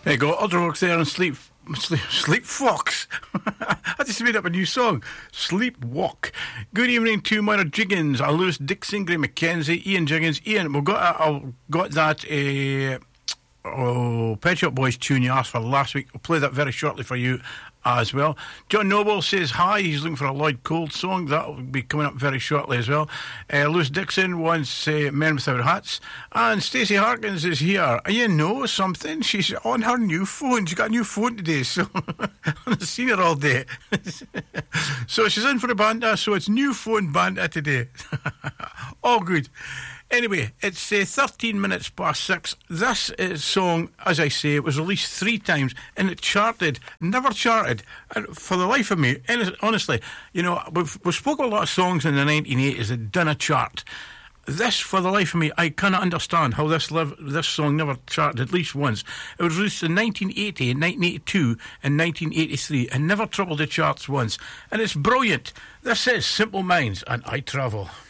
There you go, other works there on Sleep Fox. I just made up a new song. Sleepwalk. Good evening to Myra Jiggins, Lewis Dixon, Graham McKenzie, Ian Jiggins. Ian, we've got that Pet Shop Boys tune you asked for last week. We'll play that very shortly for you as well. John Noble says hi. He's looking for a Lloyd Cole song. That will be coming up very shortly as well. Lewis Dixon wants Men Without Hats. And Stacey Harkins is here. You know something? She's on her new phone. She's got a new phone today, so I've seen her all day. So she's in for a banta, so it's new phone banta today. All good. Anyway, it's 13 minutes past 6. This song, as I say, it was released 3 times and it never charted. And for the life of me, honestly, you know, we've spoken a lot of songs in the 1980s that didn't chart. This, for the life of me, I cannot understand how this song never charted at least once. It was released in 1980, 1982 and 1983 and never troubled the charts once. And it's brilliant. This is Simple Minds and I Travel.